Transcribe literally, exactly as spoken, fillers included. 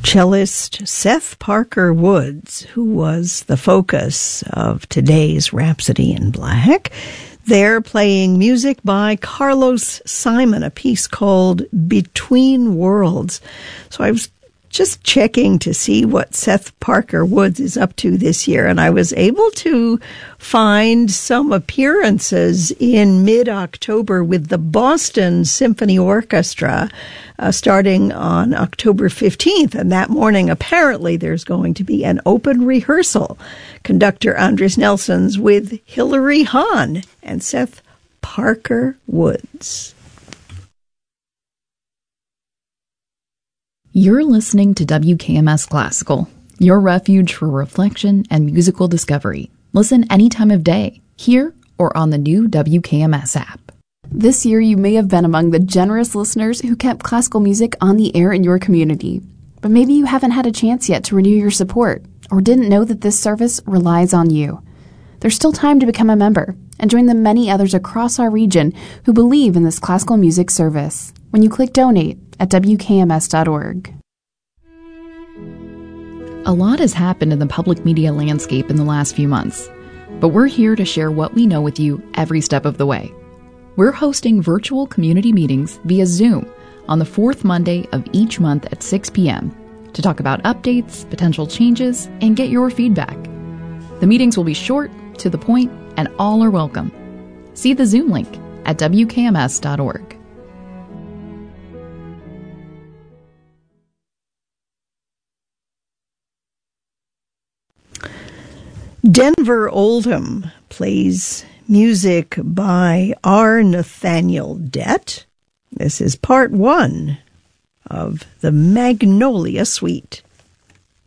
cellist Seth Parker Woods, who was the focus of today's Rhapsody in Black. They're playing music by Carlos Simon, a piece called Between Worlds. So I was just checking to see what Seth Parker Woods is up to this year, and I was able to find some appearances in mid-October with the Boston Symphony Orchestra, uh, starting on October fifteenth. And that morning, apparently, there's going to be an open rehearsal. Conductor Andres Nelson's with Hilary Hahn and Seth Parker Woods. You're listening to W K M S Classical, your refuge for reflection and musical discovery. Listen any time of day, here or on the new W K M S app. This year, you may have been among the generous listeners who kept classical music on the air in your community. But maybe you haven't had a chance yet to renew your support, or didn't know that this service relies on you. There's still time to become a member and join the many others across our region who believe in this classical music service when you click Donate at W K M S dot org. A lot has happened in the public media landscape in the last few months, but we're here to share what we know with you every step of the way. We're hosting virtual community meetings via Zoom on the fourth Monday of each month at six p.m. to talk about updates, potential changes, and get your feedback. The meetings will be short, to the point, and all are welcome. See the Zoom link at W K M S dot org. Denver Oldham plays music by R. Nathaniel Dett. This is part one of the Magnolia Suite.